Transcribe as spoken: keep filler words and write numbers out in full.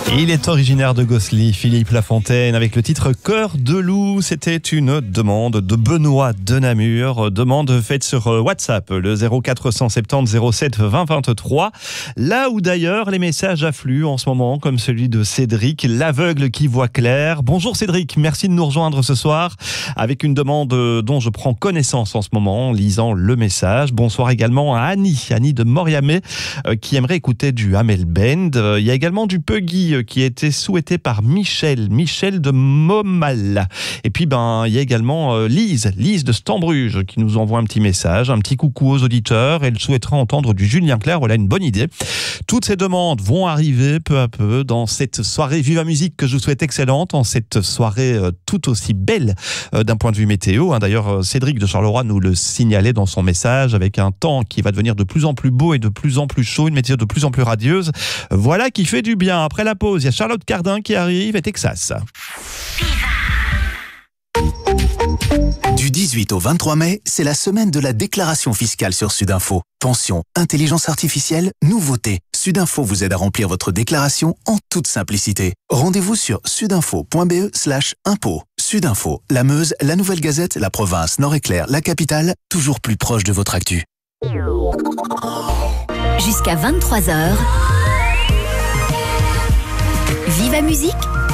Il est originaire de Gosselies, Philippe Lafontaine, avec le titre « Cœur de loup ». C'était une demande de Benoît de Namur, demande faite sur WhatsApp, le zéro quatre cent soixante-dix zéro sept vingt vingt-trois. Là où d'ailleurs les messages affluent en ce moment, comme celui de Cédric, l'aveugle qui voit clair. Bonjour Cédric, merci de nous rejoindre ce soir avec une demande dont je prends connaissance en ce moment en lisant le message. Bonsoir également à Annie, Annie de Moriamé, qui aimerait écouter du Hamel Band. Il y a également du Puggy qui a été souhaité par Michel, Michel de Momal. Et puis, ben, il y a également euh, Lise, Lise de Stambruge, qui nous envoie un petit message, un petit coucou aux auditeurs. Elle souhaiterait entendre du Julien Clerc. Voilà une bonne idée. Toutes ces demandes vont arriver peu à peu dans cette soirée Viva Musique que je vous souhaite excellente, en cette soirée euh, tout aussi belle euh, d'un point de vue météo. Hein. D'ailleurs, euh, Cédric de Charleroi nous le signalait dans son message, avec un temps qui va devenir de plus en plus beau et de plus en plus chaud, une météo de plus en plus radieuse. Voilà qui fait du bien. Après la pause, il y a Charlotte Cardin qui arrive et Texas. Du dix-huit au vingt-trois mai, c'est la semaine de la déclaration fiscale sur Sudinfo. Pension, intelligence artificielle, nouveauté. Sudinfo vous aide à remplir votre déclaration en toute simplicité. Rendez-vous sur sudinfo.be slash impôt. Sudinfo, la Meuse, la Nouvelle Gazette, la province, Nord-Éclair, la capitale, toujours plus proche de votre actu. Jusqu'à vingt-trois heures. Viva Musique